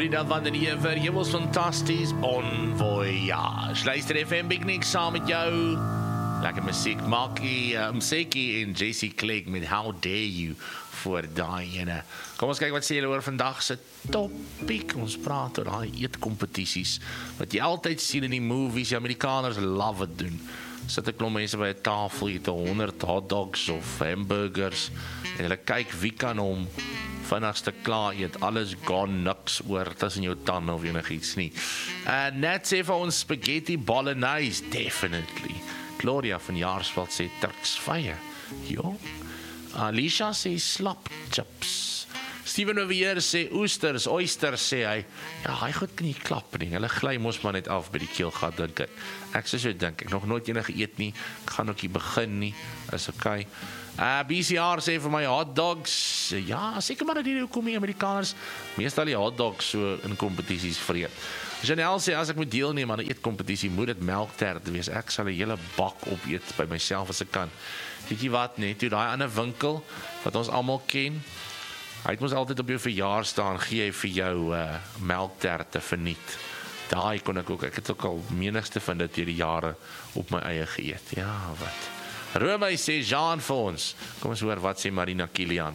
Vrienden van de Jever, jy was fantasties, bon voyage. Luister FM Big Nick saam met jou. Lekker muziek, Mseki en JC Clegg met How Dare You voor daai ene. Kom ons kyk wat sê julle oor vandag se topic. Ons praat oor daai eetkompetisies wat jy altyd sien in die movies. Die Amerikaners love it doen. Sit 'n klomp mense by 'n tafel, eet 100 hotdogs of hamburgers en hulle kyk wie kan hom vinnigste klaar eet, alles gone niks oor tussen jou tande of enigiets nie. Net sê vir ons spaghetti bolognese, definitely. Gloria van Jaarsveld sê Turks vye. Jo. Alicia sê slap chips. Steven Ovier sê oysters sê hy. Ja, hy goed kan nie klap nie. Hulle gly mos maar net af by die keelgat dink ek. Ek sê so dink ek nog nooit enige eet nie. Ek gaan ook nie begin nie. Is okay. BCR sê vir my hotdogs. Ja, seker maar dat hierdie hoekom die Amerikaners meestal die hotdogs so in kompetisies vreet. Janelle sê as ek moet deelneem aan 'n eetkompetisie, moet dit melktert wees. Ek sal 'n hele bak opeet by myself as ek kan. Weet jy wat net, toe daai ander winkel wat ons almal ken, hy het mos altyd op jou verjaar staan, gee hy vir jou melkterte verniet. Daai kon ek ook, ek het ook al menigste van dit deur die jare op my eie geëet. Ja, wat. Rome sê Jean vir ons. Kom ons hoor wat sê Marina Kilian.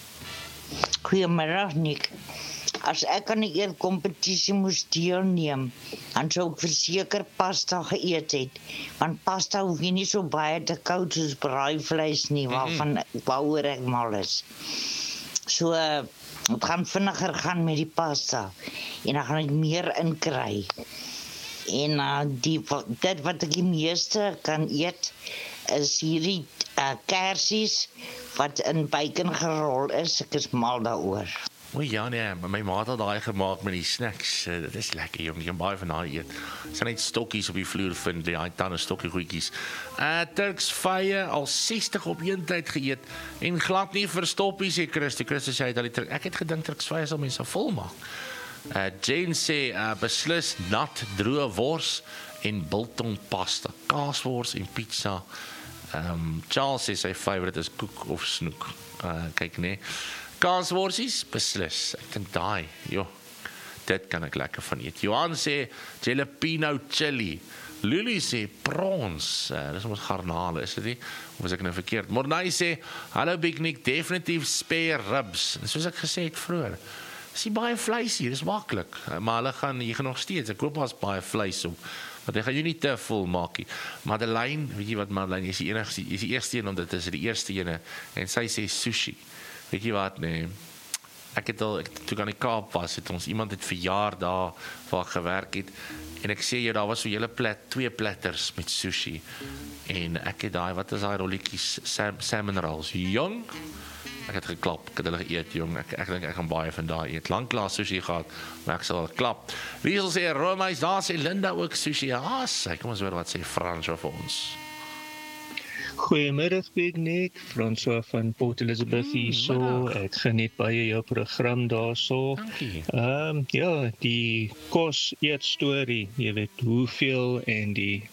Goeiemiddag Nick. As ek aan die eetkompetisie moes deelneem, dan sou ek verseker pasta geëet het. Want pasta hoef jy nie so baie te koud soos braaivleis nie, waaroor ek mal is. So, het gaan vinniger gaan met die pasta. En dan gaan ek meer inkry. En dit wat ek die meeste kan eet, is hierdie kersies wat in bacon gerol is. Ek is mal daaroor. O ja nee, my ma het al daai gemaak met die snacks. Dit is lekker jong, jy kan baie van daai eet. Sy net stokkies op die vloer vind, daai tande stokkie goedjies. Turks vye al 60 op een tyd geëet en glad nie verstoppies sê Christus. Christus sê hy dat die ek het gedink Turks vye sal mense vol maak. Jane sê beslis nat droë wors en biltong pasta, kaaswors en pizza. Charles sê sy favourite is koek of snoek. Kyk nee. Kaasworsies, beslis. Ek dink daai, dit kan ek lekker van eet. Johan sê jalapeno chili. Lulu sê prawns. Dis mos garnale, is dit nie? Of is ek nou verkeerd? Mornay sê, hallo Big Nick, definitief spare ribs. En soos ek gesê het vroeër, is nie baie vleis hier, dis maklik. Maar jy gaan nog steeds, ek hoop as baie vleis op. Want hy gaan jy nie te vol maak nie. Madeleine, weet jy wat Madeleine, is die eerste een, omdat dit is die eerste ene, en sy sê sushi. Weet jy wat, nee, toe ek aan die Kaap was, iemand het verjaar daar waar ek gewerk het, en ek sê jy, daar was so hele twee platters met sushi, en ek het daai, wat is daai rolletjies, salmon rolls, jong, ek het geklap, ek het hulle geëet, jong, ek dink ek gaan baie van daai eet, langklaas sushi gehad, maar ek sal klap. Liesel sê, Romeis, daar sê Linda ook sushi, ja, sê, kom ons hoor wat sê Franswa vir ons. Goeiemiddag Big Nick, François van Port Elizabeth hier so. Ek geniet baie jou program daar so. Dankie. Ja, die kos eet storie, jy weet hoeveel en die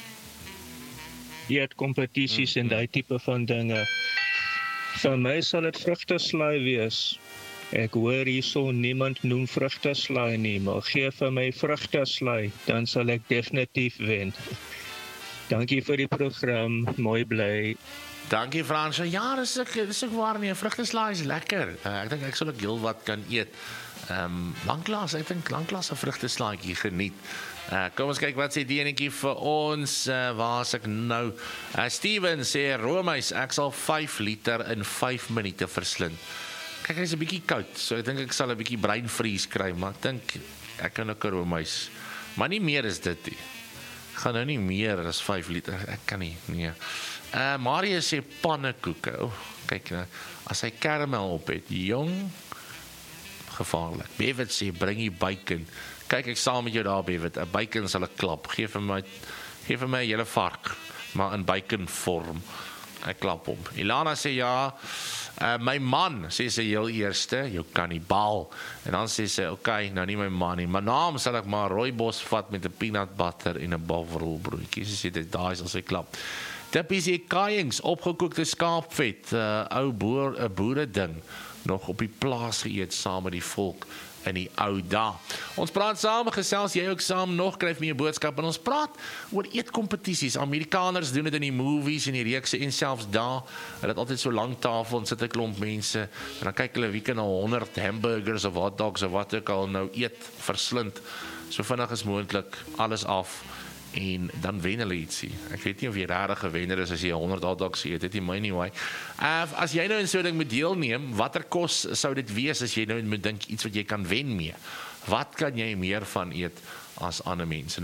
eetkompetisies en die tipe van dinge. Vir my sal dit vrugteslaai wees. Ek hoor hier so niemand noem vrugteslaai nie, maar gee vir my vrugteslaai, dan sal ek definitief wen. Dankie vir die program, mooi bly. Dankie Frans, ja, dis ook waar nie, vrugteslaai is lekker. Ek dink ek sal ook heel wat kan eet. Langklaas, ek dink langklaas 'n vrugteslaaitjie geniet. Kom ons kyk wat sê die enetjie vir ons, waar is ek nou? Steven sê, Romeis, ek sal 5 liter in 5 minute verslind. Kyk, hy is 'n bietjie koud, so ek dink ek sal 'n bietjie breinvries kry, maar ek dink, ek kan ook 'n Romeis. Maar nie meer is dit nie. Ek gaan nou nie meer as 5 liter, ek kan nie, nee. Mario sê pannekoeke, kyk nou, as hy karamel op het, jong, gevaarlik. Bevid sê, bring die bacon, kyk ek saam met jou daar Bevid, 'n bacon sal ek klap, geef vir my 'n hele vark, maar in bacon vorm, ek klap hom. Ilana sê ja, my man, sê sy heel eerste, jou kannibaal, en dan sê sy, okay, nou nie my man nie, maar naam sal ek maar rooibos vat met 'n peanut butter en 'n bovrolbroodjie, sy sê dit, daai sal sy klap. Tippie sê kaiings, opgekookte skaapvet, ou boere ding, nog op die plaas geëet saam met die volk in die ou dae. Ons praat saam, gesels jy ook saam nog, kryf my 'n boodskap, en ons praat oor eetkompetisies. Amerikaners doen dit in die movies en die reekse en selfs daar. Hulle het altyd so lank tafel en sit 'n klomp mense en dan kyk hulle wie kan al 100 hamburgers of hotdogs of wat ook al nou eet, verslind. So vinnig as moontlik alles af. En dan wen hulle ietsie. Ek weet nie of jy regtig 'n wenner is as jy 100 hotdogs eet, dit is my anyway. As jy nou in so 'n ding moet deelneem, watter kos sou dit wees as jy nou moet dink iets wat jy kan wen mee? Wat kan jy meer van eet as ander mense?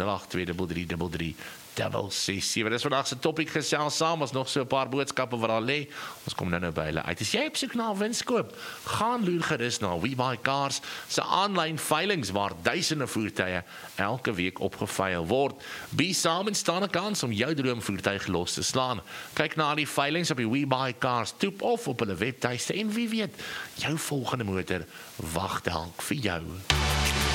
08233366. Dis vandag se topik, gesels saam, ons nog so 'n paar boodskappe wat daar lê. Ons kom nou by hulle uit. As jy op soek na 'n winskoop, gaan loer gerus na WeBuyCars se aanlyn veilings waar duisende voertuie elke week opgeveil word. Be saam en staan 'n kans om jou droomvoertuig los te slaan. Kyk na die veilings op die WeBuyCars toep of op hulle webtuiste en wie weet, jou volgende motor wag dalk vir jou.